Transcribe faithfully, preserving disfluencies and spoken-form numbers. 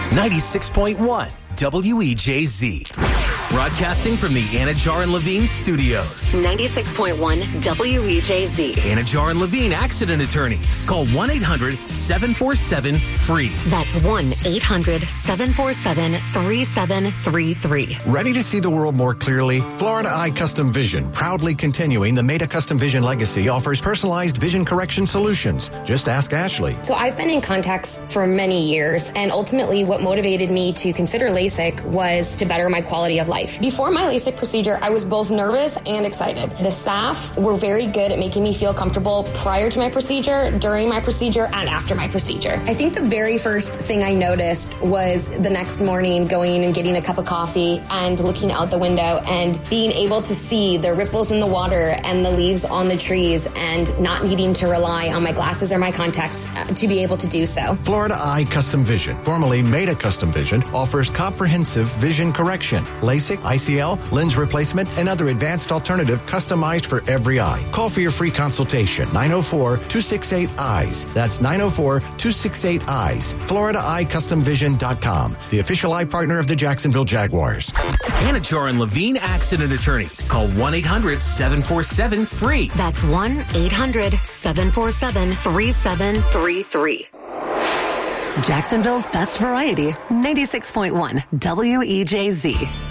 ninety-six point one W E J Z. Broadcasting from the Anajar and Levine studios. ninety-six point one W E J Z. Anajar and Levine Accident Attorneys. Call one eight hundred seven four seven free. That's one eight hundred seven four seven three seven three three. Ready to see the world more clearly? Florida Eye Custom Vision, proudly continuing the Meta Custom Vision legacy, offers personalized vision correction solutions. Just ask Ashley. So I've been in contacts for many years, and ultimately what motivated me to consider LASIK was to better my quality of life. Before my LASIK procedure, I was both nervous and excited. The staff were very good at making me feel comfortable prior to my procedure, during my procedure, and after my procedure. I think the very first thing I noticed was the next morning going and getting a cup of coffee and looking out the window and being able to see the ripples in the water and the leaves on the trees and not needing to rely on my glasses or my contacts to be able to do so. Florida Eye Custom Vision, formerly Meta Custom Vision, offers comprehensive vision correction, LASIK, I C L, lens replacement, and other advanced alternative customized for every eye. Call for your free consultation, nine oh four, two six eight, eyes. That's nine oh four, two six eight, eyes. Florida Eye Custom Vision dot com, the official eye partner of the Jacksonville Jaguars. Anajar and Levine Accident Attorneys. Call one eight hundred seven four seven free. That's one eight hundred seven four seven three seven three three. Jacksonville's best variety, ninety-six point one W E J Z.